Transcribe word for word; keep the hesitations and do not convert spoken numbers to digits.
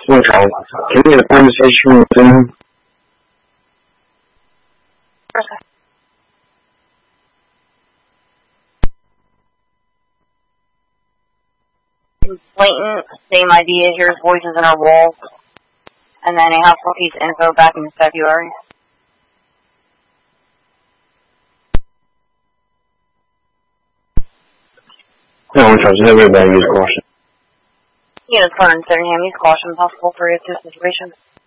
Look, can we have a conversation with them? Okay. Blatant, same I D as yours, voices in our walls. And then a house piece info back in February. No one trust everybody use caution. Unit four hundred seventy, use caution, possible three oh two situation.